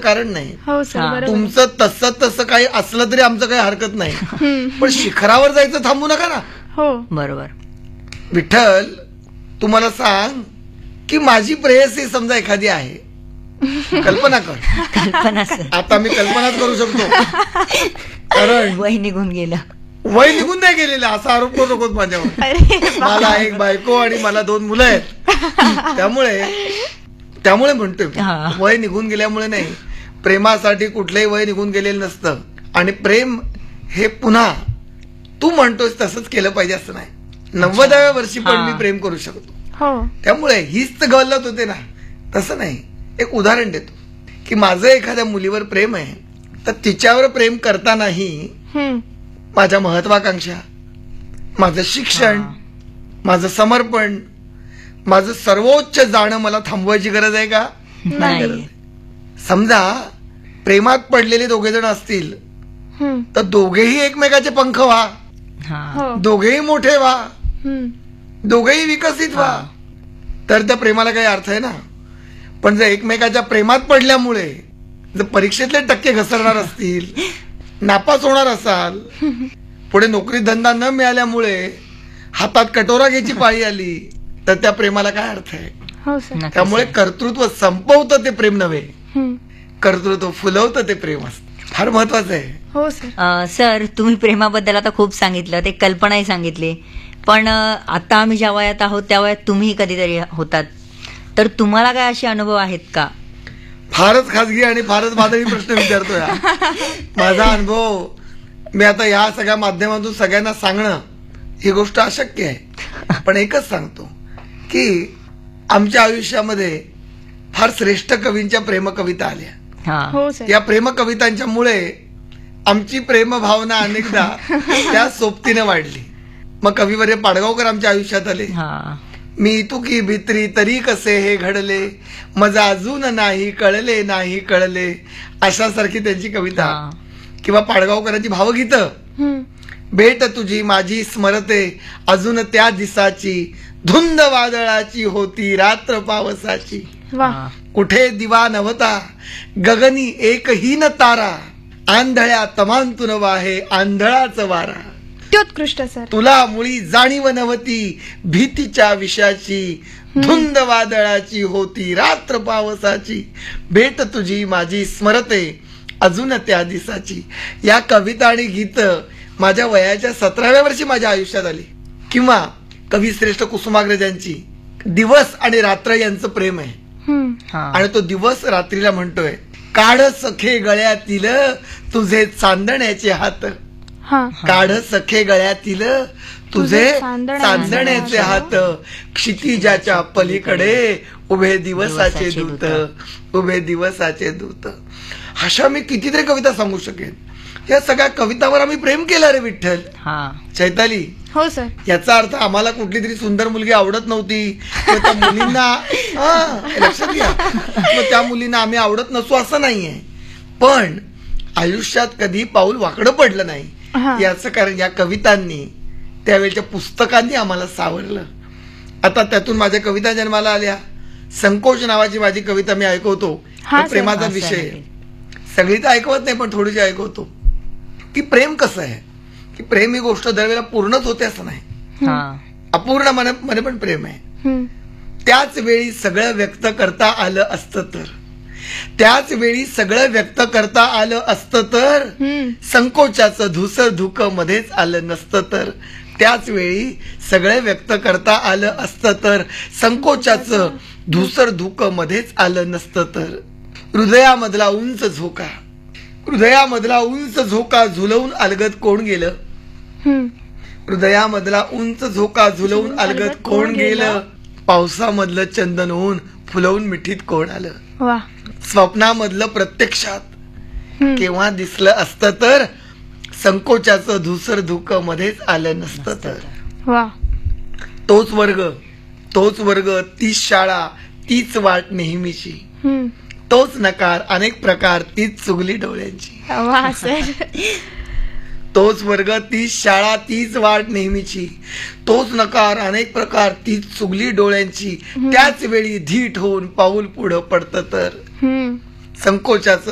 कारण नाही. हो सर, बरोबर. तुमचं तसं काही असलं तरी आमचं काही हरकत नाही, पण शिखरावर जायचं थांबू नका ना. हो बरोबर. विठ्ठल, तुम्हाला सांग की माझी प्रेयसी समजा एखादी आहे, कल्पना कर. कल्पना सर, आता मी कल्पनाच करू शकतो, कारण वय निघून गेलं. वय निघून नाही गेलेलं असा आरोप करू नकोस माझ्यावर. अरे मला एक बायको आणि मला 2 मुलं आहेत, त्यामुळे म्हणतोय मी. हा. वय निघून गेल्यामुळे नाही, प्रेमासाठी कुठलंही वय निघून गेलेलं नसतं. आणि प्रेम हे पुन्हा तू म्हणतोस तसंच केलं पाहिजे असं नाही. 90व्या वर्षी पण हा. मी प्रेम करू शकतो. हो त्यामुळे हीच तर गल्लत होते ना, तसं नाही. एक उदाहरण देतो की माझं एखाद्या मुलीवर प्रेम आहे, तर तिच्यावर प्रेम करतानाही माझ्या महत्वाकांक्षा, माझं शिक्षण, माझं समर्पण, माझं सर्वोच्च जाणं मला थांबवायची गरज आहे का? नाही. गरज आहे. समजा प्रेमात पडलेले 2 जण असतील, तर दोघेही एकमेकाचे पंख व्हा, हा. दोघेही मोठे व्हा, दोघेही विकसित व्हा, तर त्या प्रेमाला काही अर्थ आहे ना. पण जर एकमेकाच्या प्रेमात पडल्यामुळे जर परीक्षेतले टक्के घसरणार असतील, नापास होणार असाल, पुढे नोकरी धंदा न मिळाल्यामुळे हातात कटोरा घ्यायची पाळी आली, तर त्या प्रेमाला काय अर्थ आहे? हो सर. नक्कीच त्यामुळे सर. कर्तृत्व संपवतं ते प्रेम नव्हे, कर्तृत्व फुलवतं ते प्रेम असतं. फार महत्वाचं आहे. हो सर. सर, तुम्ही प्रेमाबद्दल आता खूप सांगितलं, ते कल्पनाही सांगितली, पण आता आम्ही ज्या वयात आहोत त्या वयात तुम्ही कधीतरी होतात, तर तुम्हाला काय असे अनुभव आहेत का? फारच खाजगी आणि फारच वादळी प्रश्न विचारतोय हा. माझा अनुभव मी आता ह्या सगळ्या माध्यमातून सगळ्यांना सांगणं ही गोष्ट अशक्य आहे. पण एकच सांगतो की आमच्या आयुष्यामध्ये फार श्रेष्ठ कवींच्या प्रेमकविता आल्या. हा. हो सर. या प्रेमकवितांच्या मुळे आमची प्रेमभावना अनेकदा त्या सोबतीने वाढली. मग कविवर्य पाडगावकर आमच्या आयुष्यात आले. हा. मी तुकी भित्री तरी कसे हे घडले, मजा अजून नाही कळले, अशासारखी त्यांची कविता. हा. किंवा पाडगावकरांची भावगीतं. भेट तुझी माझी स्मरते अजून त्या दिसाची, धुंद वादळाची होती रात्र पावसाची. वा. हा. कुठे दिवा नव्हता गगनी एकहीन तारा, आंधळ्या तमांतून वाहे आंधळाच वारा. अत्युत्कृष्ट सर. तुला मुळी जाणीव नव्हती भीतीच्या विषयाची, धुंद वादळाची होती रात्र पावसाची. भेट तुझी माझी स्मरते अजून त्या दिसाची. या कविता आणि गीत माझ्या वयाच्या 17व्या वर्षी माझ्या आयुष्यात आली. किंवा कविश्रेष्ठ कुसुमाग्रजांची दिवस आणि रात्र यांचं प्रेम आहे. हा. आणि तो दिवस रात्रीला म्हणतोय, काढ सखे गळ्यातील तुझे चांदण्याचे हात, काढ सखे गळ्यातील तुझे चांदण्याचे हात, क्षितिजाच्या पलीकडे उभे दिवसाचे दूत. अशा मी कितीतरी कविता सांगू शकेन. या सगळ्या कवितावर आम्ही प्रेम केलं रे विठ्ठल. हा. चैताली, हो सर. याचा अर्थ आम्हाला कुठली तरी सुंदर मुलगी आवडत नव्हती किंवा त्या मुलींना लक्षात घ्या, किंवा त्या मुलींना आम्ही आवडत नसू असं नाहीये. पण आयुष्यात कधी पाऊल वाकडं पडलं नाही याचं कारण या कवितांनी, त्यावेळच्या पुस्तकांनी आम्हाला सावरलं. आता त्यातून माझ्या कविता जन्माला आल्या. संकोच नावाची माझी कविता मी ऐकवतो. प्रेमाचा विषय सगळी तर ऐकवत नाही, पण थोडीशी ऐकवतो की प्रेम कसं आहे. की प्रेम ही गोष्ट दरवेळेला पूर्णच होते असं नाही, अपूर्ण मने पण प्रेम आहे. त्याच वेळी सगळं व्यक्त करता आलं असतं तर, त्याच वेळी सगळं व्यक्त करता आलं असतं तर, संकोचाचं धुसर धुक मध्येच आलं नसतं तर, त्याच वेळी सगळं व्यक्त करता आलं असतं तर, संकोचाचं धुसर धुक मध्येच आलं नसतं तर. हृदयामधला उंच झोका झुलवून अलगद कोण गेलं, हृदयामधला उंच झोका झुलवून अलगद कोण गेलं, पावसामधलं चंदन होऊन फुलवून मिठीत कोण आलं. स्वप्नामधलं प्रत्यक्षात केव्हा दिसलं असतं तर, संकोचाचं धुसर धुक मध्येच आलं नसतं तर. तोच वर्ग तीच शाळा तीच वाट नेहमीची, तोच नकार अनेक प्रकार तीच चुगली डोळ्यांची. तोच वर्ग तीच शाळा तीच वाट नेहमीची, तोच नकार अनेक प्रकार तीच चुगली डोळ्यांची. त्याच वेळी धीट होऊन पाऊल पुढं पडतं तर, संकोचाचं